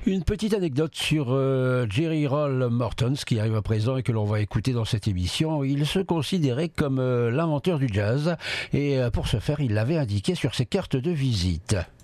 Une petite anecdote sur Jerry Roll Morton, qui arrive à présent et que l'on va écouter dans cette émission. Il se considérait comme l'inventeur du jazz et pour ce faire, il l'avait indiqué sur ses cartes de visite.